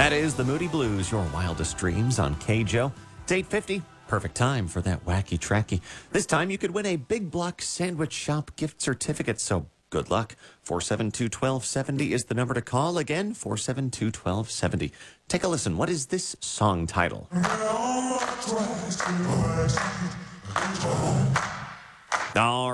That is the Moody Blues, your wildest dreams on KJO. It's 8:50. Perfect time for that wacky tracky. This time you could win a Big Block Sandwich Shop gift certificate, so good luck. 472-1270 is the number to call. Again, 472-1270. Take a listen. What is this song title? All